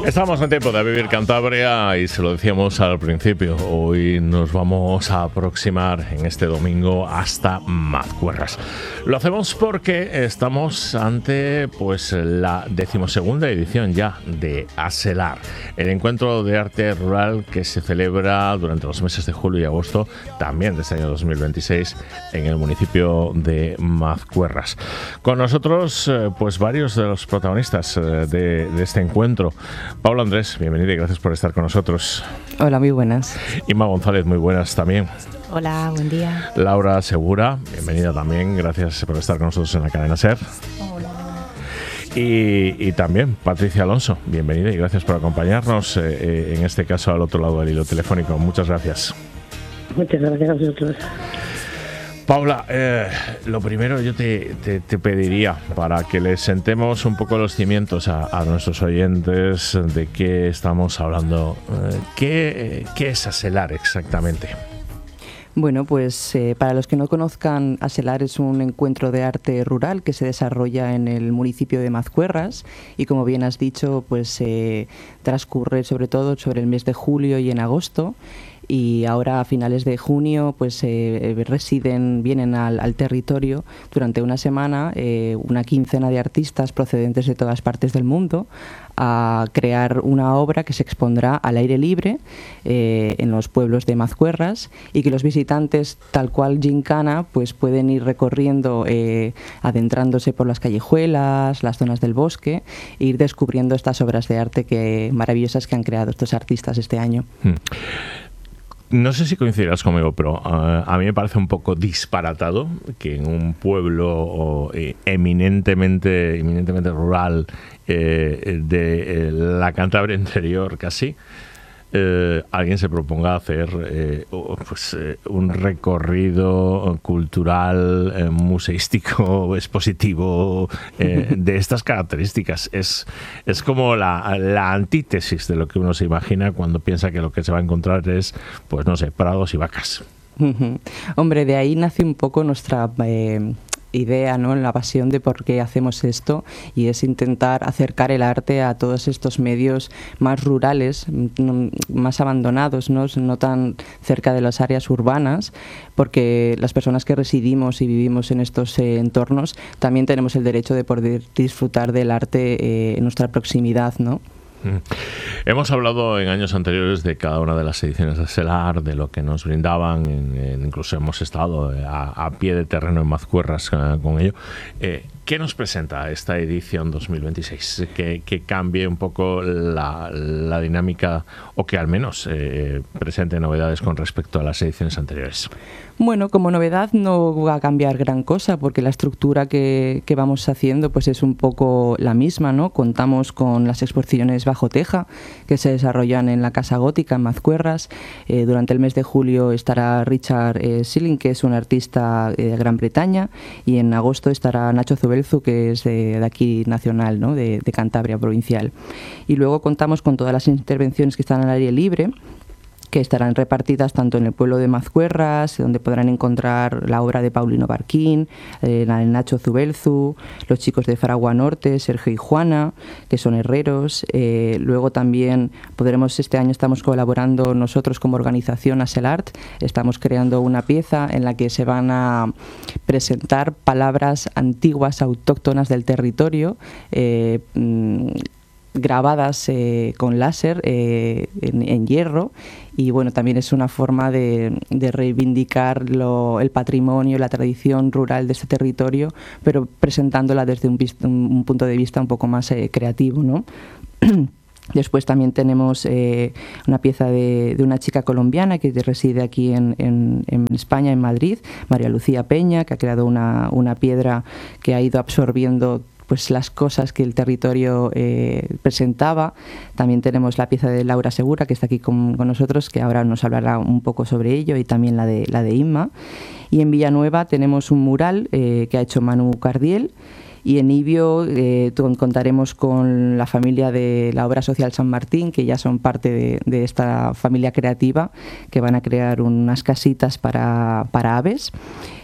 Estamos en tiempo de Vivir Cantabria y se lo decíamos al principio, hoy nos vamos a aproximar en este domingo hasta Mazcuerras. Lo hacemos porque estamos ante la 12ª edición ya de ASELAR, el encuentro de arte rural que se celebra durante los meses de julio y agosto, también de este año 2026, en el municipio de Mazcuerras. Con nosotros, varios de los protagonistas de este encuentro. Paula Andrés, bienvenida y gracias por estar con nosotros. Hola, muy buenas. Inma González, muy buenas también. Hola, buen día. Laura Segura, bienvenida también, gracias por estar con nosotros en la cadena SER. Hola. Y también Patricia Alonso, bienvenida y gracias por acompañarnos, en este caso al otro lado del hilo telefónico. Muchas gracias. Muchas gracias a vosotros. Paula, lo primero yo te pediría, para que les sentemos un poco los cimientos a nuestros oyentes de qué estamos hablando, ¿qué es ASELAR exactamente? Bueno, para los que no conozcan, ASELAR es un encuentro de arte rural que se desarrolla en el municipio de Mazcuerras y, como bien has dicho, transcurre sobre todo sobre el mes de julio y en agosto. Y ahora a finales de junio vienen al territorio durante una semana una quincena de artistas procedentes de todas partes del mundo a crear una obra que se expondrá al aire libre en los pueblos de Mazcuerras y que los visitantes, tal cual gincana, pueden ir recorriendo, adentrándose por las callejuelas, las zonas del bosque e ir descubriendo estas obras de arte maravillosas que han creado estos artistas este año. No sé si coincidirás conmigo, pero a mí me parece un poco disparatado que en un pueblo eminentemente rural de la Cantabria interior casi, alguien se proponga hacer un recorrido cultural, museístico, expositivo de estas características. Es como la antítesis de lo que uno se imagina cuando piensa que lo que se va a encontrar es, prados y vacas. Hombre, de ahí nace un poco nuestra idea, ¿no?, la pasión de por qué hacemos esto, y es intentar acercar el arte a todos estos medios más rurales, más abandonados, no tan cerca de las áreas urbanas, porque las personas que residimos y vivimos en estos entornos también tenemos el derecho de poder disfrutar del arte en nuestra proximidad, ¿no? Hemos hablado en años anteriores de cada una de las ediciones de ASELAR, de lo que nos brindaban, incluso hemos estado a pie de terreno en Mazcuerras con ello. ¿Qué nos presenta esta edición 2026? Que cambie un poco la dinámica, o que al menos presente novedades con respecto a las ediciones anteriores. Bueno, como novedad no va a cambiar gran cosa, porque la estructura que vamos haciendo es un poco la misma, ¿no? Contamos con las exposiciones bajo teja que se desarrollan en la Casa Gótica en Mazcuerras. Durante el mes de julio estará Richard Schilling, que es un artista de Gran Bretaña, y en agosto estará Nacho Zubelzu, que es de aquí nacional, ¿no?, de Cantabria provincial. Y luego contamos con todas las intervenciones que están al aire libre, que estarán repartidas tanto en el pueblo de Mazcuerras, donde podrán encontrar la obra de Paulino Barquín, la de Nacho Zubelzu, los chicos de Faragua Norte, Sergio y Juana, que son herreros. Luego también este año estamos colaborando nosotros como organización ASELART, estamos creando una pieza en la que se van a presentar palabras antiguas, autóctonas del territorio, grabadas con láser en hierro, y también es una forma de reivindicar el patrimonio, la tradición rural de este territorio, pero presentándola desde un punto de vista un poco más creativo, ¿no? Después también tenemos una pieza de una chica colombiana que reside aquí en España, en Madrid, María Lucía Peña, que ha creado una piedra que ha ido absorbiendo las cosas que el territorio presentaba. También tenemos la pieza de Laura Segura, que está aquí con nosotros, que ahora nos hablará un poco sobre ello, y también la de Inma. Y en Villanueva tenemos un mural que ha hecho Manu Cardiel, y en Ibio contaremos con la familia de la Obra Social San Martín, que ya son parte de esta familia creativa, que van a crear unas casitas para aves.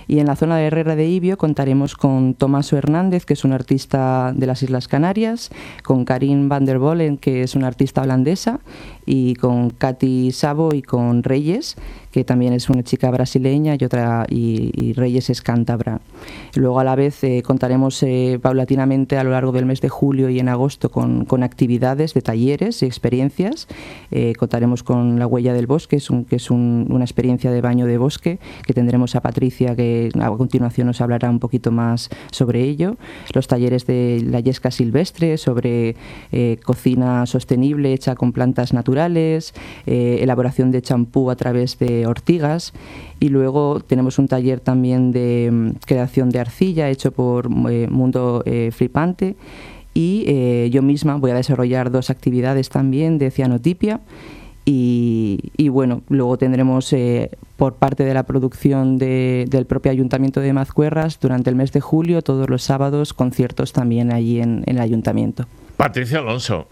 Y en la zona de Herrera de Ibio contaremos con Tomaso Hernández, que es un artista de las Islas Canarias, con Karin van der Bolen, que es una artista holandesa, y con Katy Sabo y con Reyes, que también es una chica brasileña, y Reyes es cántabra. Luego a la vez contaremos paulatinamente a lo largo del mes de julio y en agosto con actividades de talleres y experiencias. Contaremos con La Huella del Bosque, que es una experiencia de baño de bosque, que tendremos a Patricia, que a continuación nos hablará un poquito más sobre ello. Los talleres de la yesca silvestre, sobre cocina sostenible hecha con plantas naturales, elaboración de champú a través de ortigas, y luego tenemos un taller también de creación de arcilla hecho por Mundo Flipante, y yo misma voy a desarrollar 2 actividades también de cianotipia. Y bueno, luego tendremos por parte de la producción del propio Ayuntamiento de Mazcuerras, durante el mes de julio, todos los sábados, conciertos también allí en el Ayuntamiento. Patricia Alonso,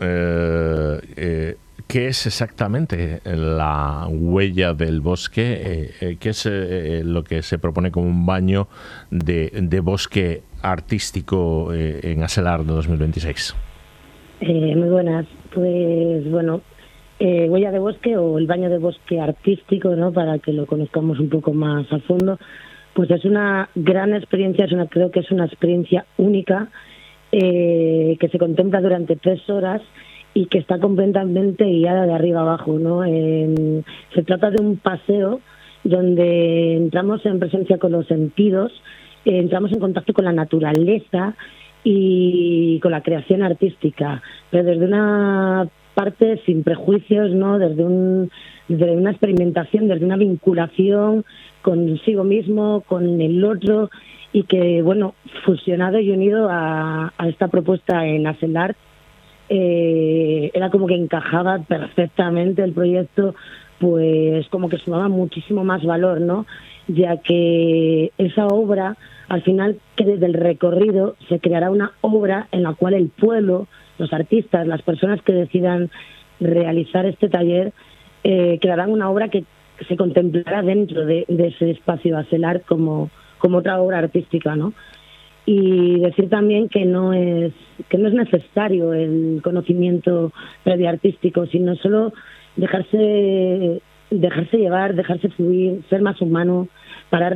¿qué es exactamente La Huella del Bosque? ¿Qué es lo que se propone como un baño de bosque artístico en Aselar de 2026? Muy buenas. Pues bueno, Huella de Bosque, o el baño de bosque artístico, ¿no?, para que lo conozcamos un poco más a fondo, pues es una gran experiencia, creo que es una experiencia única, que se contempla durante 3 horas y que está completamente guiada de arriba abajo, ¿no? Se trata de un paseo donde entramos en presencia con los sentidos, entramos en contacto con la naturaleza y con la creación artística, pero desde una parte sin prejuicios, ¿no?, desde una experimentación, desde una vinculación consigo mismo, con el otro, y que, bueno, fusionado y unido a esta propuesta en Aselar, era como que encajaba perfectamente el proyecto, pues como que sumaba muchísimo más valor, ¿no?, ya que esa obra, al final, que desde el recorrido se creará una obra en la cual el pueblo, los artistas, las personas que decidan realizar este taller, crearán una obra que se contemplará dentro de ese espacio Aselar como otra obra artística, ¿no? Y decir también que no es necesario el conocimiento previo artístico, sino solo dejarse llevar, dejarse fluir, ser más humano, parar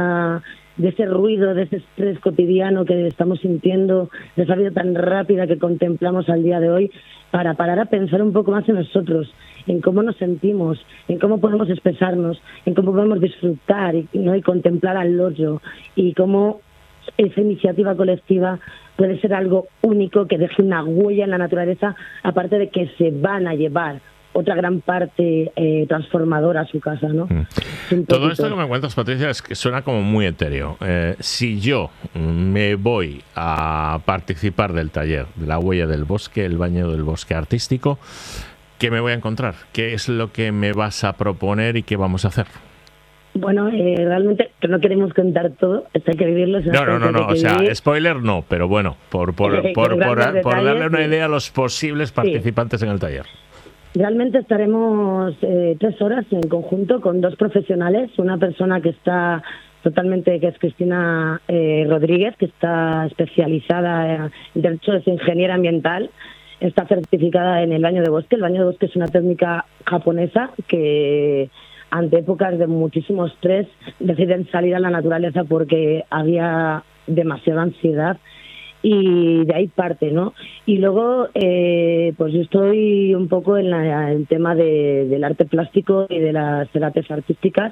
de ese ruido, de ese estrés cotidiano que estamos sintiendo, de esa vida tan rápida que contemplamos al día de hoy, para parar a pensar un poco más en nosotros, en cómo nos sentimos, en cómo podemos expresarnos, en cómo podemos disfrutar y contemplar al otro, y cómo esa iniciativa colectiva puede ser algo único que deje una huella en la naturaleza, aparte de que se van a llevar otra gran parte transformadora a su casa, ¿no? Todo esto que me cuentas, Patricia, es que suena como muy etéreo. Si yo me voy a participar del taller de La Huella del Bosque, el baño del bosque artístico, ¿qué me voy a encontrar? ¿Qué es lo que me vas a proponer y qué vamos a hacer? Bueno, realmente no queremos contar todo, esto hay que vivirlo. No, o sea, spoiler no, pero bueno, por darle una idea a los posibles participantes en el taller. Realmente estaremos 3 horas en conjunto con 2 profesionales, una persona que está que es Cristina Rodríguez, que está especializada en Derecho, es ingeniera ambiental, está certificada en el baño de bosque. El baño de bosque es una técnica japonesa que, ante épocas de muchísimo estrés, deciden salir a la naturaleza porque había demasiada ansiedad, y de ahí parte, ¿no? Y luego, pues yo estoy un poco en el tema del arte plástico y de las terapias artísticas,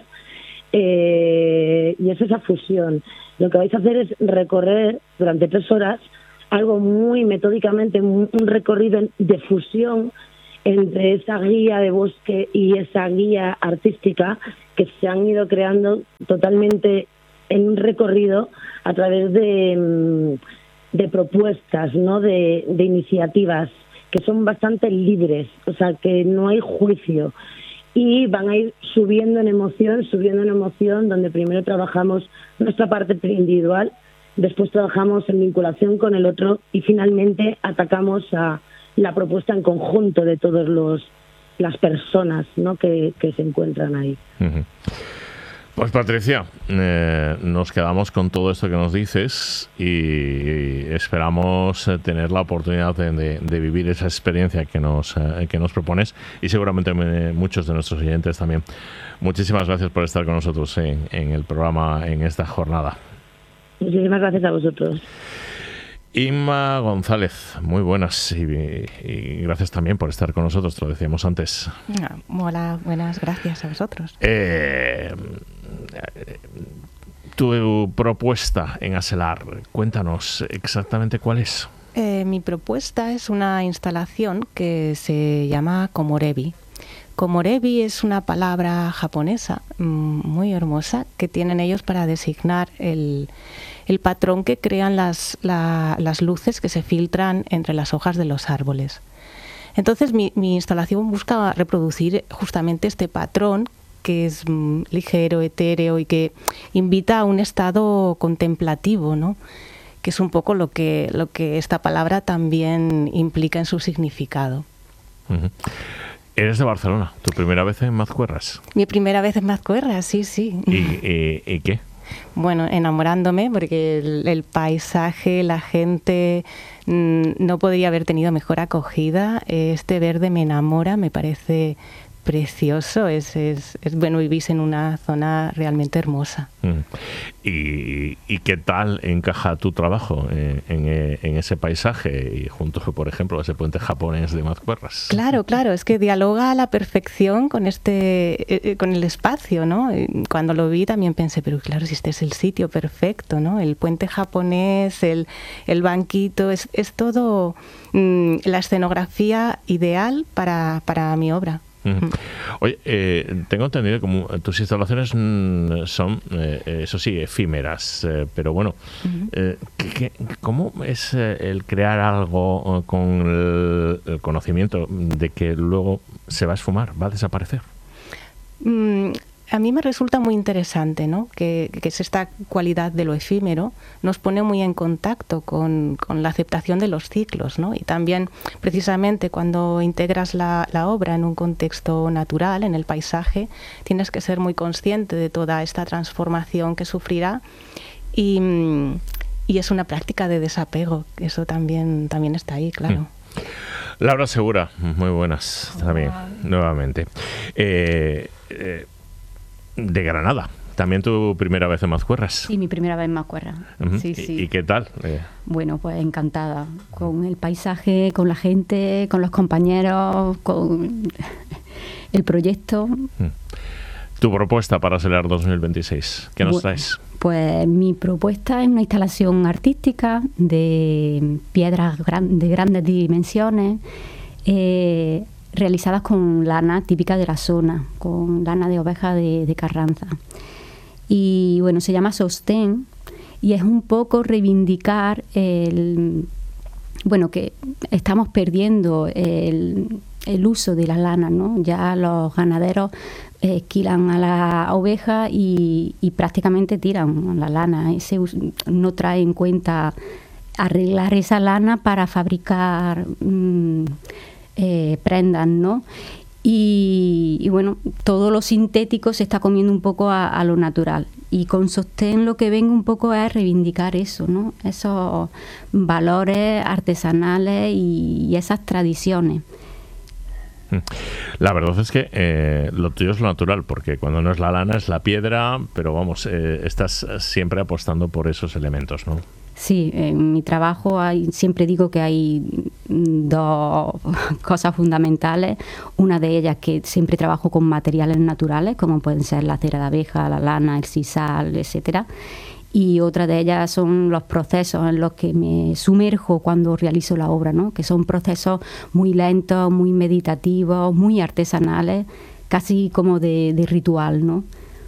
y es esa fusión. Lo que vais a hacer es recorrer durante 3 horas algo muy metódicamente, un recorrido de fusión entre esa guía de bosque y esa guía artística que se han ido creando totalmente en un recorrido a través de propuestas, ¿no?, de iniciativas que son bastante libres, o sea, que no hay juicio, y van a ir subiendo en emoción, donde primero trabajamos nuestra parte individual, después trabajamos en vinculación con el otro y finalmente atacamos a la propuesta en conjunto de todas las personas, ¿no?, que se encuentran ahí. Uh-huh. Pues Patricia, nos quedamos con todo esto que nos dices y esperamos tener la oportunidad de vivir esa experiencia que nos propones, y seguramente muchos de nuestros oyentes también. Muchísimas gracias por estar con nosotros en el programa en esta jornada. Muchísimas gracias a vosotros. Inma González, muy buenas y gracias también por estar con nosotros, te lo decíamos antes. Hola, buenas, gracias a vosotros. Tu propuesta en Aselar, cuéntanos exactamente cuál es. Mi propuesta es una instalación que se llama Komorebi. Komorebi es una palabra japonesa muy hermosa que tienen ellos para designar el patrón que crean las luces que se filtran entre las hojas de los árboles. Entonces mi instalación busca reproducir justamente este patrón, que es ligero, etéreo y que invita a un estado contemplativo, ¿no? Que es un poco lo que esta palabra también implica en su significado. Uh-huh. Eres de Barcelona, ¿tu primera vez en Mazcuerras? Mi primera vez en Mazcuerras, sí. ¿Y qué? Bueno, enamorándome, porque el paisaje, la gente, no podría haber tenido mejor acogida. Este verde me enamora, me parece precioso. Es bueno, vivís en una zona realmente hermosa. ¿Y qué tal encaja tu trabajo en ese paisaje y junto, por ejemplo, a ese puente japonés de Mazcuerras? Claro, es que dialoga a la perfección con con el espacio, ¿no? Cuando lo vi también pensé, pero claro, si este es el sitio perfecto, ¿no? El puente japonés, el banquito, es todo la escenografía ideal para mi obra. Oye, tengo entendido que tus instalaciones son, eso sí, efímeras, pero bueno, ¿cómo es el crear algo con el conocimiento de que luego se va a esfumar, va a desaparecer? A mí me resulta muy interesante, ¿no? Que es esta cualidad de lo efímero, nos pone muy en contacto con la aceptación de los ciclos, ¿no? Y también, precisamente, cuando integras la obra en un contexto natural, en el paisaje, tienes que ser muy consciente de toda esta transformación que sufrirá y es una práctica de desapego, eso también está ahí, claro. Laura Segura, muy buenas también, nuevamente. De Granada. ¿También tu primera vez en Mazcuerras? Sí, mi primera vez en Mazcuerras. Uh-huh. Sí. ¿Y qué tal? Bueno, pues encantada. Con el paisaje, con la gente, con los compañeros, con el proyecto. ¿Tu propuesta para Aselar 2026? ¿Qué nos traes? Pues mi propuesta es una instalación artística de piedras de grandes dimensiones, realizadas con lana típica de la zona, con lana de oveja de Carranza. Y bueno, se llama sostén y es un poco reivindicar que estamos perdiendo el uso de la lana, ¿no? Ya los ganaderos esquilan a la oveja y prácticamente tiran la lana. No trae en cuenta arreglar esa lana para fabricar prendas, ¿no? Y bueno, todo lo sintético se está comiendo un poco a lo natural. Y con sostén lo que vengo un poco es reivindicar eso, ¿no? Esos valores artesanales y esas tradiciones. La verdad es que lo tuyo es lo natural, porque cuando no es la lana es la piedra, pero vamos, estás siempre apostando por esos elementos, ¿no? Sí, en mi trabajo siempre digo que hay dos cosas fundamentales. Una de ellas que siempre trabajo con materiales naturales, como pueden ser la cera de abeja, la lana, el sisal, etcétera. Y otra de ellas son los procesos en los que me sumerjo cuando realizo la obra, ¿no? Que son procesos muy lentos, muy meditativos, muy artesanales, casi como de ritual, ¿no?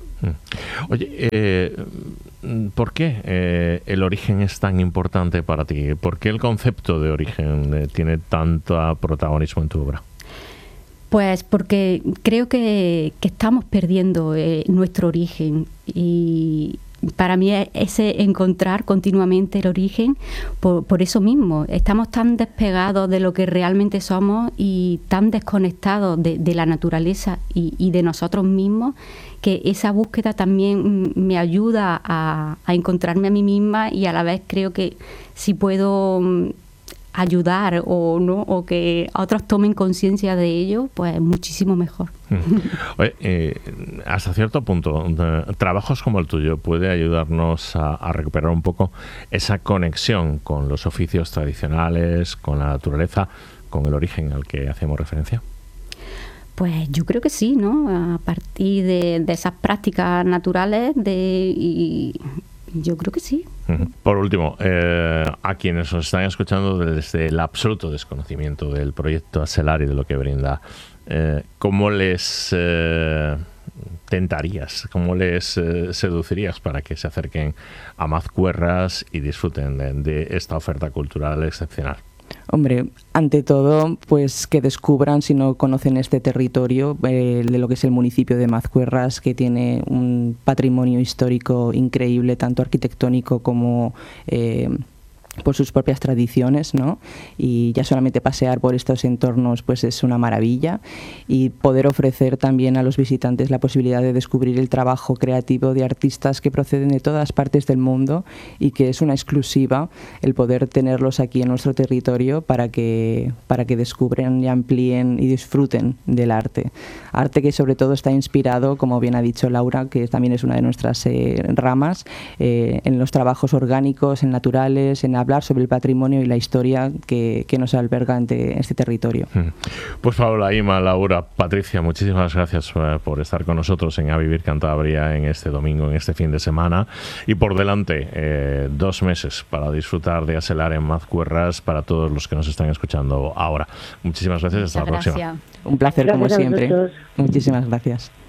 Oye, ¿por qué el origen es tan importante para ti? ¿Por qué el concepto de origen tiene tanto protagonismo en tu obra? Pues porque creo que estamos perdiendo nuestro origen y para mí es ese encontrar continuamente el origen, por eso mismo. Estamos tan despegados de lo que realmente somos y tan desconectados de la naturaleza y de nosotros mismos, que esa búsqueda también me ayuda a encontrarme a mí misma, y a la vez creo que si puedo ayudar o que otros tomen conciencia de ello, pues muchísimo mejor. Oye, hasta cierto punto, trabajos como el tuyo puede ayudarnos a recuperar un poco esa conexión con los oficios tradicionales, con la naturaleza, con el origen al que hacemos referencia. Pues yo creo que sí, ¿no? A partir de esas prácticas naturales, yo creo que sí. Por último, a quienes nos están escuchando desde el absoluto desconocimiento del proyecto Axelar y de lo que brinda, ¿cómo les tentarías, cómo les seducirías para que se acerquen a Mazcuerras y disfruten de esta oferta cultural excepcional? Hombre, ante todo, pues que descubran, si no conocen este territorio, de lo que es el municipio de Mazcuerras, que tiene un patrimonio histórico increíble, tanto arquitectónico como por sus propias tradiciones, ¿no? Y ya solamente pasear por estos entornos pues es una maravilla, y poder ofrecer también a los visitantes la posibilidad de descubrir el trabajo creativo de artistas que proceden de todas partes del mundo, y que es una exclusiva el poder tenerlos aquí en nuestro territorio para que descubran y amplíen y disfruten del arte que sobre todo está inspirado, como bien ha dicho Laura, que también es una de nuestras ramas, en los trabajos orgánicos, en naturales, en hablar sobre el patrimonio y la historia que nos alberga ante este territorio. Pues Paola, Ima, Laura, Patricia, muchísimas gracias por estar con nosotros en A Vivir Cantabria en este domingo, en este fin de semana, y por delante 2 meses para disfrutar de Axelar en Mazcuerras para todos los que nos están escuchando ahora. Muchísimas gracias, hasta la próxima. Un placer, Gracias como siempre. a vosotros. Muchísimas gracias.